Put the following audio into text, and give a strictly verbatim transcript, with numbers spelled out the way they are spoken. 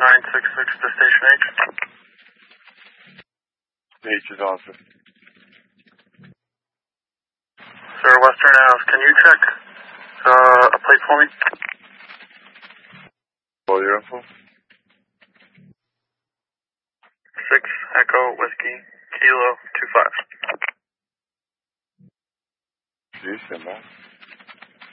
nine six six to Station H. H is on, sir. Sir, Western Ave, can you check uh, a plate for me? All your info? six Echo Whiskey Kilo two five. Jeez, man.